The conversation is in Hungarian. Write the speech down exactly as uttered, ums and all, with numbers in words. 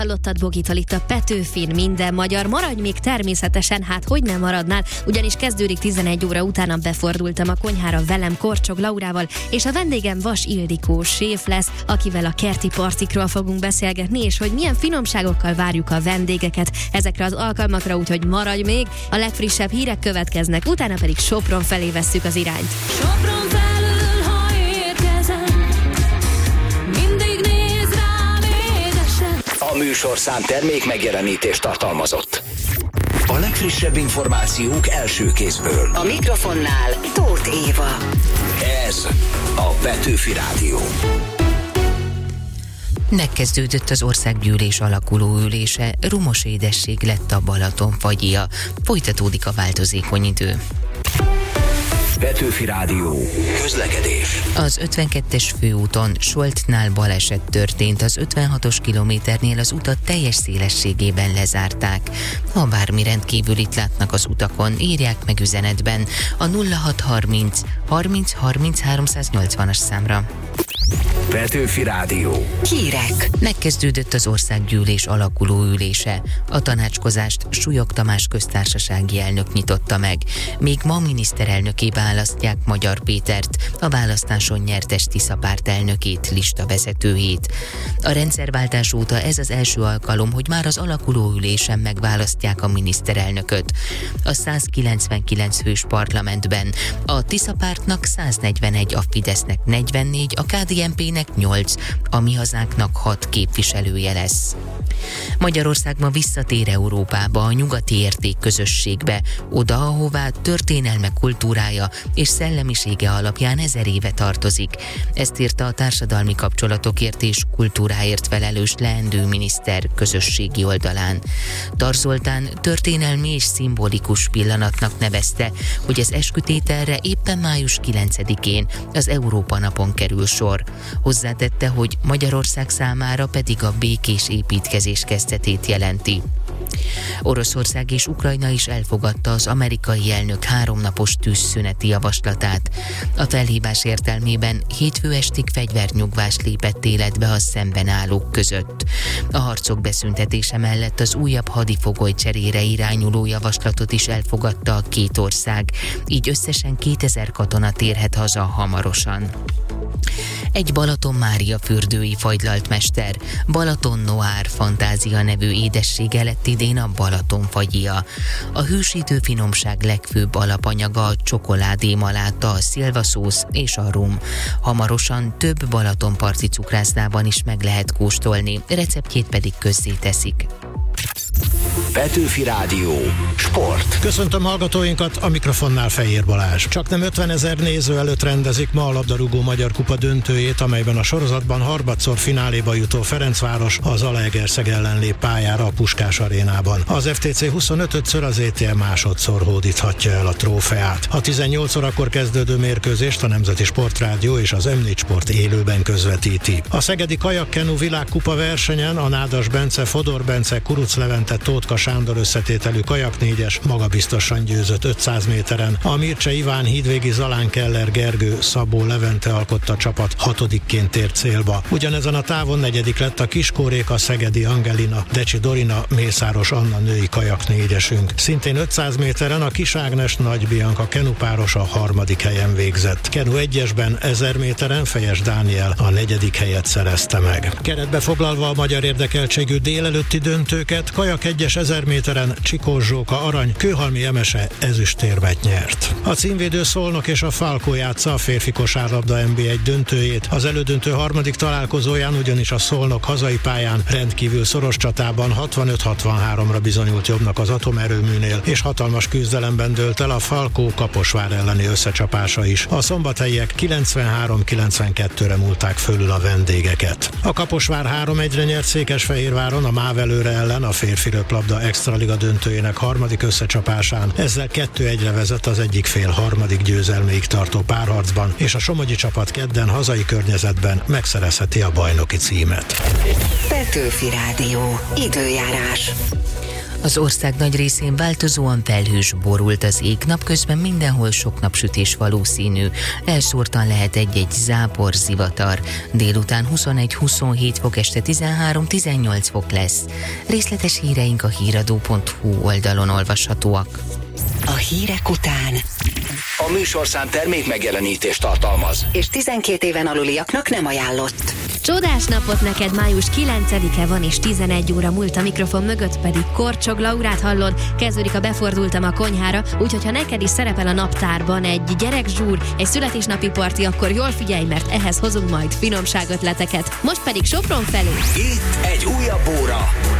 Hallottad Bogitól itt a Petőfin, minden magyar, maradj még természetesen, hát hogy nem maradnál, ugyanis kezdődik tizenegy óra után, befordultam a konyhára velem Korcsog Laurával, és a vendégem Vas Ildikó séf lesz, akivel a kerti partikról fogunk beszélgetni, és hogy milyen finomságokkal várjuk a vendégeket ezekre az alkalmakra, úgyhogy maradj még, a legfrissebb hírek következnek, utána pedig Sopron felé vesszük az irányt. Sopron felül, ha érkezem, mindig néz rám édesen. A műsorszám termék megjelenítést tartalmazott. A legfrissebb információk első kézből. A mikrofonnál Tóth Éva. Ez a Petőfi Rádió. Megkezdődött az országgyűlés alakuló ülése, rumos édesség lett a Balaton fagyja. Folytatódik a változékony idő. Petőfi Rádió. Közlekedés. Az ötvenkettes főúton Soltnál baleset történt, az ötvenhatos kilométernél az utat teljes szélességében lezárták. Ha bármi rendkívülit látnak az utakon, írják meg üzenetben a nulla hat harminc harminc harminc háromszáznyolcvanas számra. Petőfi Rádió. Hírek. Megkezdődött az országgyűlés alakuló ülése. A tanácskozást Súlyog Tamás köztársasági elnök nyitotta meg. Még ma miniszterelnöké választják Magyar Pétert, a választáson nyertes Tisza párt elnökét, listavezetőjét. A rendszerváltás óta ez az első alkalom, hogy már az alakuló ülésen megválasztják a miniszterelnököt. A százkilencvenkilenc fős parlamentben a Tisza pártnak száznegyvenegy, a Fidesznek negyvennégy, a ká dé en pének nyolc, a Mi Hazánknak hat képviselője lesz. Magyarország ma visszatér Európába, a nyugati értékközösségbe, oda, ahová történelme, kultúrája és szellemisége alapján ezer éve tartozik. Ezt írta a társadalmi kapcsolatokért és kultúráért felelős leendő miniszter közösségi oldalán. Tar Zoltán történelmi és szimbolikus pillanatnak nevezte, hogy az eskütételre éppen május kilencedikén, az Európa napon kerül sor. Hozzátette, hogy Magyarország számára pedig a békés építkezés kezdetét jelenti. Oroszország és Ukrajna is elfogadta az amerikai elnök háromnapos tűzszüneti javaslatát. A felhívás értelmében hétfő estig fegyvernyugvás lépett életbe a szemben állók között. A harcok beszüntetése mellett az újabb hadifogoly cserére irányuló javaslatot is elfogadta a két ország, így összesen kétezer katona térhet haza hamarosan. Egy Balaton Mária fürdői fagylalt mester, Balaton Noir Fantázia nevű édessége lett idén a Balaton fagyja. A hősítő finomság legfőbb alapanyaga a csokoládémaláta, a szilvaszósz és a rum. Hamarosan több balatonparti cukrászdában is meg lehet kóstolni, receptjét pedig közzéteszik. Petőfi Rádió. Sport. Köszöntöm hallgatóinkat, a mikrofonnál Fejér Balázs. Csak nem ötvenezer néző előtt rendezik ma a labdarúgó Magyar Kupa döntőjét, amelyben a sorozatban harmadszor fináléba jutó Ferencváros a Zalaegerszeg ellen lép pályára a Puskás arénában. Az ef té cé huszonötödször, az é té em másodszor hódíthatja el a trófeát. A tizennyolc órakor kezdődő mérkőzést a Nemzeti Sportrádió és az em négy Sport élőben közvetíti. A szegedi kajakkenu világkupa versenyen a Nádas Bence, Fodor Bence, Kuruc Levente, Tótka Sándor összetételű kajaknégyes magabiztosan győzött ötszáz méteren. A Mircse Iván, Hídvégi Zalán, Keller Gergő, Szabó Levente alkotta csapat hatodikként tért célba. Ugyanezen a távon negyedik lett a Kiskóréka, Szegedi Angelina, Decsi Dorina, Mészáros Anna női kajaknégyesünk. Szintén ötszáz méteren a Kis Ágnes, Nagy Bianca kenupáros a harmadik helyen végzett. Kenu egyesben ezer méteren Fejes Dániel a negyedik helyet szerezte meg. Keretbe foglalva a magyar érdekeltségű délelőtti döntőket, kajak egyes ezer méteren Csikós Zsóka arany, Kőhalmi Emese ezüstérmet nyert. A címvédő Szolnok és a Falkó játsza a férfi kosárlabda en bé egy döntőjét. Az elődöntő harmadik találkozóján ugyanis a Szolnok hazai pályán rendkívül szoros csatában hatvanöt hatvanháromra bizonyult jobbnak az atomerőműnél, és hatalmas küzdelemben dőlt el a Falkó Kaposvár elleni összecsapása is. A szombathelyiek kilencvenhárom kilencvenkettőre múlták fölül a vendégeket. A Kaposvár három egyre nyert Székesfehérváron a Mávelőre ellen a férfi röplabda extraliga döntőjének harmadik összecsapásán. Ezzel kettő egyre vezet az egyik fél harmadik győzelméig tartó párharcban, és a somogyi csapat kedden hazai környezetben megszerezheti a bajnoki címet. Petőfi Rádió. Időjárás. Az ország nagy részén változóan felhős, borult az ég, napközben mindenhol sok napsütés valószínű. Elszórtan lehet egy-egy zápor, zivatar. Délután huszonegy-huszonhét fok, este tizenhárom-tizennyolc fok lesz. Részletes híreink a híradó pont hu oldalon olvashatóak. A hírek után A műsorszám termék megjelenítést tartalmaz. és tizenkét éven aluliaknak nem ajánlott. Csodás napot neked, május kilencedike van, és tizenegy óra múlt, a mikrofon mögött pedig Korcsog Laurát hallod. Kezdődik a Befordultam a konyhára, úgyhogy ha neked is szerepel a naptárban egy gyerekzsúr, egy születésnapi parti, akkor jól figyelj, mert ehhez hozunk majd finomságötleteket. Most pedig Sopron felé. Itt egy újabb óra